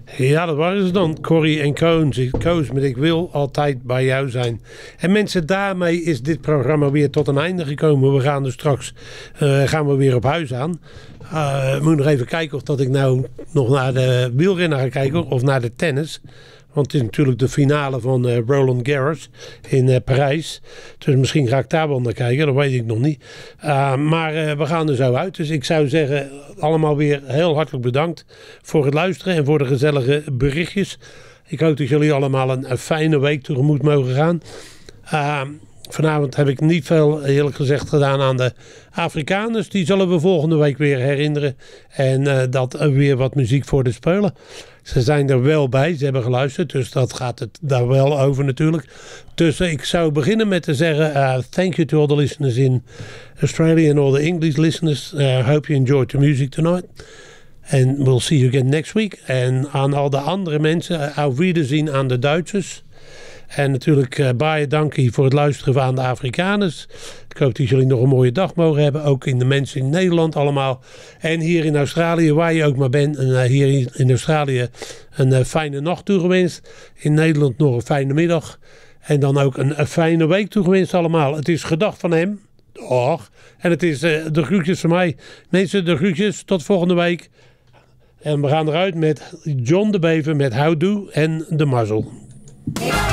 Ja, dat waren ze dan. Corrie en Koos met Ik wil altijd bij jou zijn. En mensen, daarmee is dit programma weer tot een einde gekomen. We gaan dus straks gaan we weer op huis aan. Ik moet nog even kijken of dat ik nou nog naar de wielrenner ga kijken of naar de tennis. Want het is natuurlijk de finale van Roland Garros in Parijs. Dus misschien ga ik daar wel naar kijken, dat weet ik nog niet. Maar we gaan er zo uit. Dus ik zou zeggen, allemaal weer heel hartelijk bedankt voor het luisteren en voor de gezellige berichtjes. Ik hoop dat jullie allemaal een fijne week tegemoet mogen gaan. Vanavond heb ik niet veel, eerlijk gezegd, gedaan aan de Afrikaners. Die zullen we volgende week weer herinneren. En dat weer wat muziek voor de spelen. Ze zijn er wel bij, ze hebben geluisterd. Dus dat gaat het daar wel over natuurlijk. Dus ik zou beginnen met te zeggen... thank you to all the listeners in Australia and all the English listeners. Hope you enjoyed the music tonight. And we'll see you again next week. En aan al de andere mensen, auf Wiedersehen aan de Duitsers. En natuurlijk baie dankie voor het luisteren aan de Afrikaners. Ik hoop dat jullie nog een mooie dag mogen hebben. Ook in de mensen in Nederland allemaal. En hier in Australië, waar je ook maar bent. En hier in Australië een fijne nacht toegewenst. In Nederland nog een fijne middag. En dan ook een fijne week toegewenst allemaal. Het is gedag van hem. Och. En het is de groetjes van mij. Mensen, de groetjes. Tot volgende week. En we gaan eruit met John de Bever met How Do en de Mazzel.